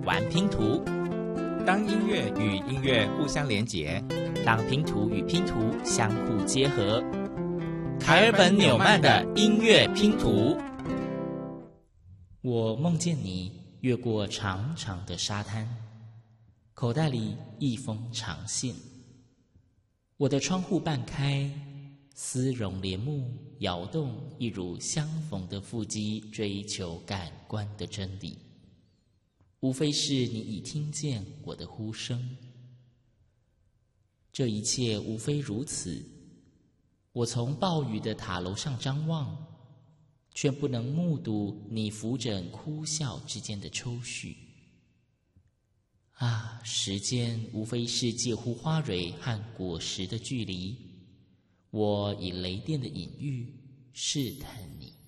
玩拼图， 当音乐与音乐互相连结， 当拼图与拼图相互结合。凯尔本纽曼的音乐拼图。我梦见你越过长长的沙滩，口袋里一封长信。我的窗户半开，丝绒帘幕摇动，一如相逢的腹肌追求感官的真理。无非是你已听见我的呼声，这一切无非如此。我从暴雨的塔楼上张望，却不能目睹你扶枕哭笑之间的抽搐。啊，时间无非是介乎花蕊和果实的距离，我以雷电的隐喻试探你。